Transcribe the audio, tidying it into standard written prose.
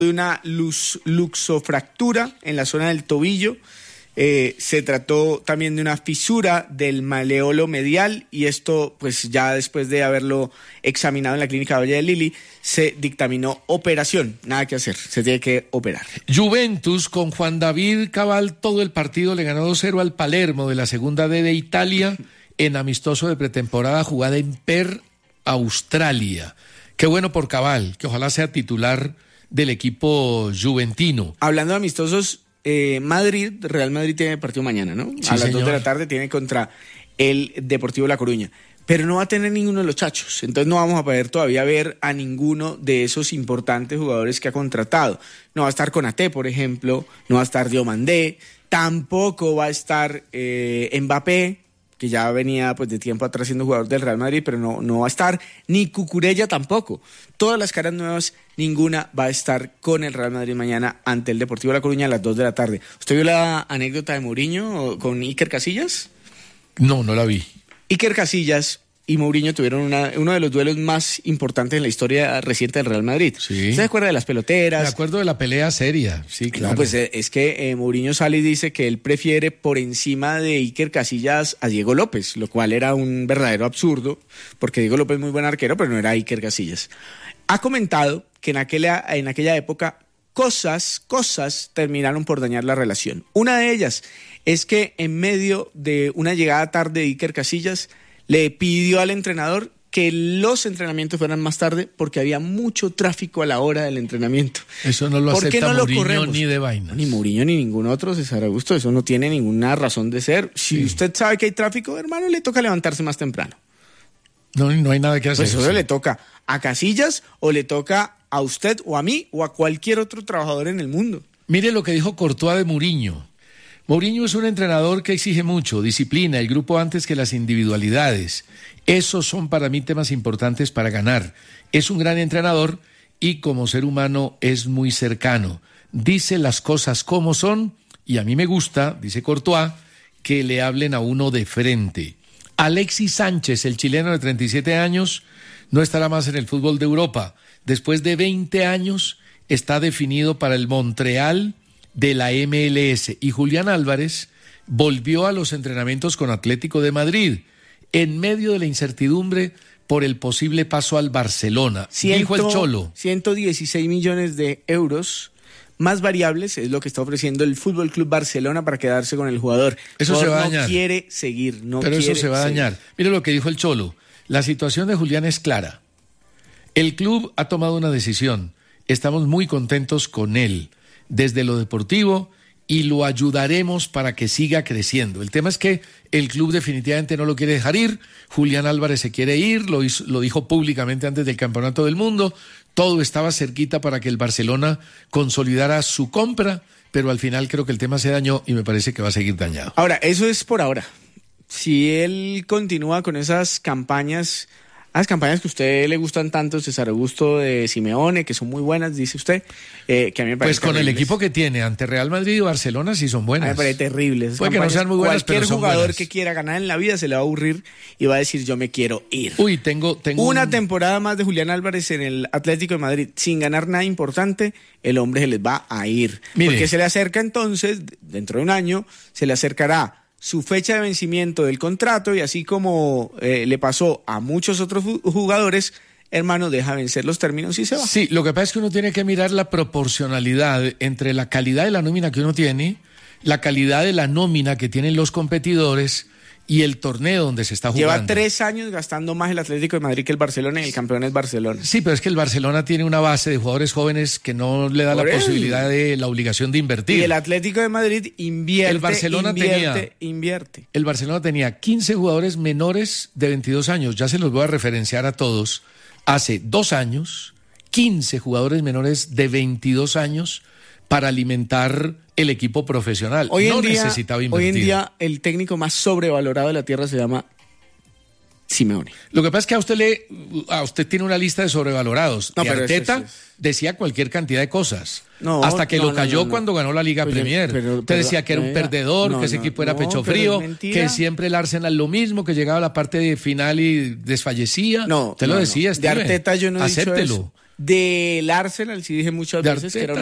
de una luxofractura en la zona del tobillo. Se trató también de una fisura del maleolo medial y esto, pues ya después de haberlo examinado en la clínica Valle de Lili, se dictaminó operación. Nada que hacer, se tiene que operar. Juventus con Juan David Cabal todo el partido le ganó 2-0 al Palermo de la segunda D de Italia en amistoso de pretemporada jugada en Perth, Australia. Qué bueno por Cabal, que ojalá sea titular del equipo juventino. Hablando de amistosos, Real Madrid tiene partido mañana, ¿no? Sí, a las señor. 2 de la tarde tiene contra el Deportivo La Coruña. Pero no va a tener ninguno de los chachos. Entonces no vamos a poder todavía ver a ninguno de esos importantes jugadores que ha contratado. No va a estar Konaté, por ejemplo. No va a estar Diomandé. Tampoco va a estar Mbappé, que ya venía pues de tiempo atrás siendo jugador del Real Madrid, pero no va a estar. Ni Cucurella tampoco. Todas las caras nuevas, ninguna va a estar con el Real Madrid mañana ante el Deportivo La Coruña a las 2 de la tarde. ¿Usted vio la anécdota de Mourinho con Iker Casillas? No la vi. Iker Casillas y Mourinho tuvieron uno de los duelos más importantes en la historia reciente del Real Madrid. Sí. ¿Usted se acuerda de las peloteras? Me acuerdo de la pelea seria, sí, claro. No, pues es que Mourinho sale y dice que él prefiere por encima de Iker Casillas a Diego López, lo cual era un verdadero absurdo, porque Diego López es muy buen arquero, pero no era Iker Casillas. Ha comentado que en aquella época cosas terminaron por dañar la relación. Una de ellas es que en medio de una llegada tarde de Iker Casillas, le pidió al entrenador que los entrenamientos fueran más tarde porque había mucho tráfico a la hora del entrenamiento. Eso no lo ¿Por qué acepta no lo Mourinho corremos? ni de vainas. Ni Mourinho ni ningún otro, César Augusto, eso no tiene ninguna razón de ser. Si usted sabe que hay tráfico, hermano, le toca levantarse más temprano. No hay nada que hacer. Pues eso le toca a Casillas o le toca a usted o a mí o a cualquier otro trabajador en el mundo. Mire lo que dijo Courtois de Mourinho. Mourinho es un entrenador que exige mucho, disciplina, el grupo antes que las individualidades. Esos son para mí temas importantes para ganar. Es un gran entrenador y como ser humano es muy cercano. Dice las cosas como son y a mí me gusta, dice Courtois, que le hablen a uno de frente. Alexis Sánchez, el chileno de 37 años, no estará más en el fútbol de Europa. Después de 20 años está definido para el Montreal de la MLS y Julián Álvarez volvió a los entrenamientos con Atlético de Madrid en medio de la incertidumbre por el posible paso al Barcelona. Dijo el Cholo. 116 millones de euros más variables es lo que está ofreciendo el Fútbol Club Barcelona para quedarse con el jugador. Eso se va a no dañar. Quiere seguir, Pero eso se va a dañar. Mire lo que dijo el Cholo. La situación de Julián es clara. El club ha tomado una decisión. Estamos muy contentos con él desde lo deportivo y lo ayudaremos para que siga creciendo. El tema es que el club definitivamente no lo quiere dejar ir. Julián Álvarez se quiere ir, lo dijo públicamente antes del Campeonato del Mundo. Todo estaba cerquita para que el Barcelona consolidara su compra, pero al final creo que el tema se dañó y me parece que va a seguir dañado. Ahora, eso es por ahora. Si él continúa con esas campañas, las campañas que a usted le gustan tanto, César Augusto, de Simeone, que son muy buenas, dice usted, que a mí me parece Pues con terribles. el equipo que tiene ante Real Madrid y Barcelona sí son A mí buenas. me parece terrible. Esas Puede que no campañas, sean muy buenas, cualquier pero son jugador buenas. que quiera ganar en la vida se le va a aburrir y va a decir yo me quiero ir. Uy, tengo Una temporada más de Julián Álvarez en el Atlético de Madrid sin ganar nada importante, el hombre se les va a ir. Mire. Porque se le acerca entonces, dentro de un año, se le acercará su fecha de vencimiento del contrato y así como le pasó a muchos otros jugadores, hermano, deja vencer los términos y se va. Sí, lo que pasa es que uno tiene que mirar la proporcionalidad entre la calidad de la nómina que uno tiene, la calidad de la nómina que tienen los competidores y el torneo donde se está jugando. Lleva 3 años gastando más el Atlético de Madrid que el Barcelona y el campeón es Barcelona. Sí, pero es que el Barcelona tiene una base de jugadores jóvenes que no le da Por la él. posibilidad de la obligación de invertir. Y el Atlético de Madrid invierte, El Barcelona invierte. El Barcelona tenía 15 jugadores menores de 22 años, ya se los voy a referenciar a todos. Hace 2 años, 15 jugadores menores de 22 años para alimentar el equipo profesional. Hoy no en día, necesitaba invertir. Hoy en día el técnico más sobrevalorado de la tierra se llama Simeone. Lo que pasa es que a usted tiene una lista de sobrevalorados. No, y pero Arteta eso es- decía cualquier cantidad de cosas. No, hasta que no, lo no, cayó no. cuando ganó la Liga Oye, Premier. pero- Te decía que era un pero- perdedor, no, que ese no, equipo era no, pecho pero frío, es mentira. que siempre el Arsenal lo mismo, que llegaba a la parte de final y desfallecía. No, Te lo no, decía, no. De Steven. Arteta yo no he dicho Acéptelo. eso. Del Arsenal sí dije muchas De veces que era Arteta